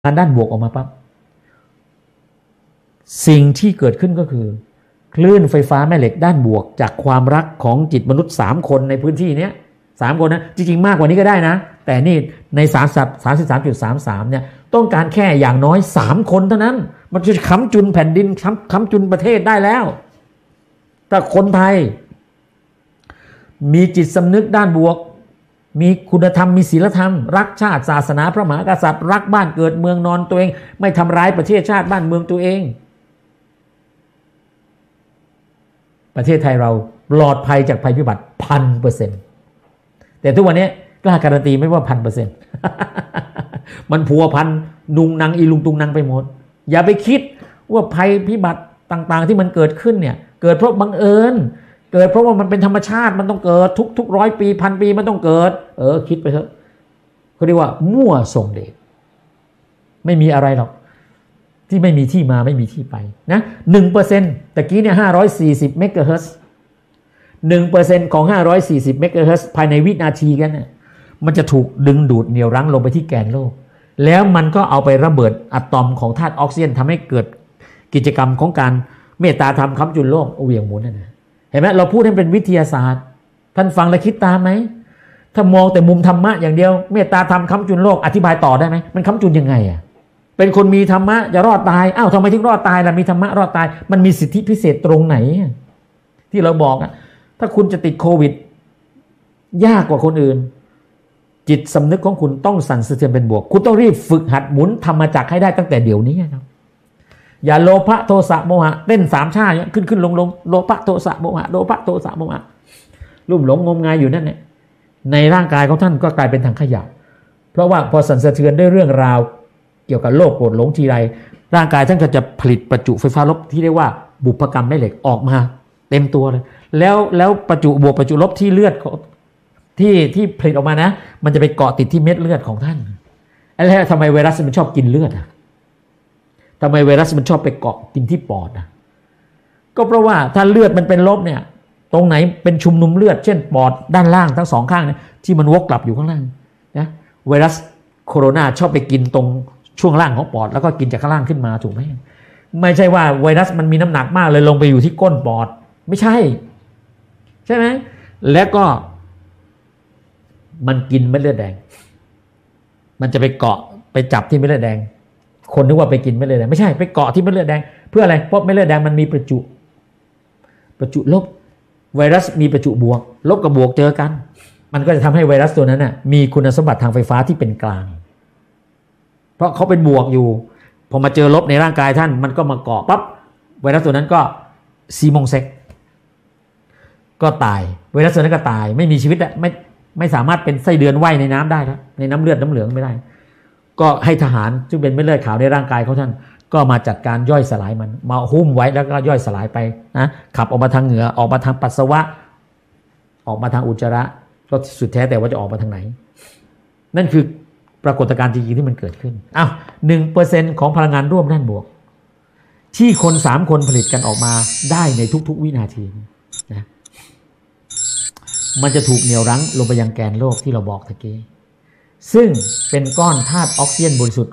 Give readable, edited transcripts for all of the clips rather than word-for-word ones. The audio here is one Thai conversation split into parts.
งานด้านบวกออกมาปั๊บสิ่งที่เกิดขึ้นก็คือคลื่นไฟฟ้าแม่เหล็กด้านบวกจากความรักของจิตมนุษย์3คนในพื้นที่นี้3คนนะจริงๆมากกว่านี้ก็ได้นะแต่นี่ใน33.33เนี่ยต้องการแค่อย่างน้อย3คนเท่านั้นมันจะค้ำจุนแผ่นดินค้ำจุนประเทศได้แล้วถ้าคนไทยมีจิตสำนึกด้านบวกมีคุณธรรมมีศีลธรรมรักชาติศาสนาพระมหากษัตริย์รักบ้านเกิดเมืองนอนตัวเองไม่ทำร้ายประเทศชาติบ้านเมืองตัวเองประเทศไทยเราปลอดภัยจากภัยพิบัติ 1,000% แต่ทุกวันนี้กล้าการันตีไม่ว่า 1,000% มันพัวพันนุงนางอีลุงตุงนางไปหมดอย่าไปคิดว่าภัยพิบัติต่างๆที่มันเกิดขึ้นเนี่ยเกิดเพราะบังเอิญเกิดเพราะว่ามันเป็นธรรมชาติมันต้องเกิดทุก100 ปี1,000 ปีมันต้องเกิดคิดไปเถอะเขาเรียกว่ามั่วส่งเดชไม่มีอะไรหรอกที่ไม่มีที่มาไม่มีที่ไปนะ 1% ตะกี้เนี่ย540เมกะเฮิรตซ์ 1% ของ540เมกะเฮิรตซ์ภายในวินาทีกันเนี่ยมันจะถูกดึงดูดเหนี่ยวรั้งลงไปที่แกนโลกแล้วมันก็เอาไประเบิดอะตอมของธาตุออกซิเจนทำให้เกิดกิจกรรมของการเมตตาธรรมค้ำจุนโลกเหวี่ยงหมุนนั่นนะเห็นไหมเราพูดให้เป็นวิทยาศาสตร์ท่านฟังแล้วคิดตามไหมถ้ามองแต่มุมธรรมะอย่างเดียวเมตตาธรรมค้ำจุนโลกอธิบายต่อได้ไหมมันค้ำจุนยังไงอ่ะเป็นคนมีธรรมะจะรอดตายอ้าวทำไมถึงรอดตายล่ะมีธรรมะรอดตายมันมีสิทธิพิเศษตรงไหนที่เราบอกอ่ะถ้าคุณจะติดโควิดยากกว่าคนอื่นจิตสำนึกของคุณต้องสั่นสะเทือนเป็นบวกคุณต้องรีบฝึกหัดหมุนธรรมจักรให้ได้ตั้งแต่เดี๋ยวนี้ครับอย่าโลภะโทสะโมหะเต้น3 ชาติขึ้นลงโลภะโทสะโมหะโลภะโทสะโมหะลุ่มหลงงมงายอยู่นั่นแหละในร่างกายของท่านก็กลายเป็นถังขยะเพราะว่าพอสั่นสะเทือนด้วยเรื่องราวเกี่ยวกับโลภโกรธหลงทีไรร่างกายท่านก็จะผลิตประจุไฟฟ้าลบที่เรียกว่าบุพกรรมแม่เหล็กออกมาเต็มตัวเลยแล้วประจุบวกประจุลบที่เลือดที่ผลิตออกมานะมันจะไปเกาะติดที่เม็ดเลือดของท่านแล้วทำไมไวรัสมันชอบกินเลือดทำไมไวรัสมันชอบไปเกาะกินที่ปอดก็เพราะว่าถ้าเลือดมันเป็นลบเนี่ยตรงไหนเป็นชุมนุมเลือดเช่นปอดด้านล่างทั้ง2 ข้างเนี่ยที่มันวกกลับอยู่ข้างล่างนะไวรัสโคโรนาชอบไปกินตรงช่วงล่างของปอดแล้วก็กินจากข้างล่างขึ้นมาถูกไหมไม่ใช่ว่าไวรัสมันมีน้ำหนักมากเลยลงไปอยู่ที่ก้นปอดไม่ใช่ไหมแล้วก็มันกินเม็ดเลือดแดงมันจะไปเกาะไปจับที่เม็ดเลือดแดงคนนึกว่าไปกินเม็ดเลือดแดงไม่ใช่ไปเกาะที่เม็ดเลือดแดงเพื่ออะไรเพราะเม็ดเลือดแดงมันมีประจุลบไวรัสมีประจุบวกลบกับบวกเจอกันมันก็จะทำให้ไวรัสตัวนั้นมีคุณสมบัติทางไฟฟ้าที่เป็นกลางเพราะเขาเป็นบวกอยู่พอมาเจอลบในร่างกายท่านมันก็มาเกาะปั๊บไวรัสตัวนั้นก็ซีมงเซ็กก็ตายไวรัสตัวนั้นก็ตายไม่มีชีวิตไม่สามารถเป็นไส้เดือนว่ายในน้ำได้ครับในน้ำเลือดน้ำเหลืองไม่ได้ก็ให้ทหารซึ่งเป็นเม็ดเลือดขาวในร่างกายเขาท่านก็มาจัดการย่อยสลายมันมาหุ้มไว้แล้วก็ย่อยสลายไปนะขับออกมาทางเหงื่อออกมาทางปัสสาวะออกมาทางอุจจาระก็สุดแท้แต่ว่าจะออกมาทางไหนนั่นคือปรากฏการณ์จริงๆที่มันเกิดขึ้น1% ของพลังงานร่วมด้านบวกที่คน3 คนผลิตกันออกมาได้ในทุกๆวินาทีนะมันจะถูกเหนี่ยวรั้งลงไปยังแกนโลกที่เราบอกตะกี้ซึ่งเป็นก้อนธาตุออกซิเจนบริสุทธิ์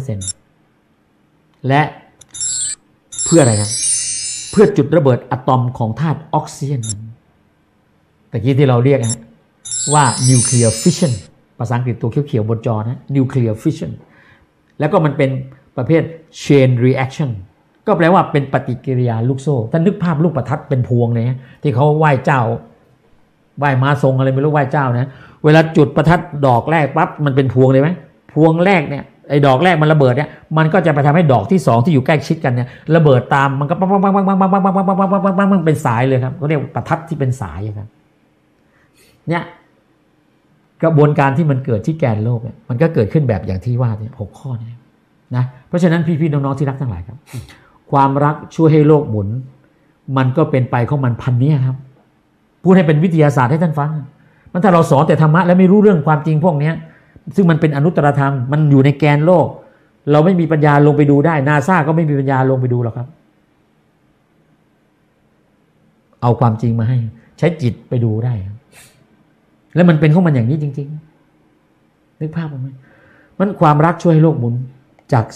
100% และเพื่ออะไรนะเพื่อจุดระเบิดอะตอมของธาตุออกซิเจนตะกี้ที่เราเรียกว่านิวเคลียร์ฟิชชันภาษาอังกฤษตัวเขียวๆบนจอนะนิวเคลียร์ฟิชชันแล้วก็มันเป็นประเภท chain reaction ก็แปลว่าเป็นปฏิกิริยาลูกโซ่ถ้านึกภาพลูกประทัดเป็นพวงเลยที่เขาไหว้เจ้าไหว้ม้าทรงอะไรไม่รู้ไหว้เจ้านะเวลาจุดประทัดดอกแรกปั๊บมันเป็นพวงเลยไหมพวงแรกเนี่ยไอ้ดอกแรกมันระเบิดเนี่ยมันก็จะไปทำให้ดอกที่2ที่อยู่ใกล้ชิดกันเนี่ยระเบิดตามมันก็ปังปังปังปังปังปังปังปังปังปังปังปังปังปังเป็นสายเลยครับเขาเรียกประทัดที่เป็นสายครับเนี่ยกระบวนการที่มันเกิดที่แกนโลกเนี่ยมันก็เกิดขึ้นแบบอย่างที่ว่าเนี่ย6 ข้อนี้นะเพราะฉะนั้นพี่ๆน้องๆที่รักทั้งหลายครับความรักช่วยให้โลกหมุนมันก็เป็นไปของมันพันนี้ครับพูดให้เป็นวิทยาศาสตร์ให้ท่านฟังมันถ้าเราสอนแต่ธรรมะแล้วไม่รู้เรื่องความจริงพวกนี้ซึ่งมันเป็นอนุตตรธรรมมันอยู่ในแกนโลกเราไม่มีปัญญาลงไปดูได้นาซาก็ไม่มีปัญญาลงไปดูหรอกครับเอาความจริงมาให้ใช้จิตไปดูได้แล้วมันเป็นของมันอย่างนี้จริงๆนึกภาพออกไหมมันความรักช่วยให้โลกหมุนจาก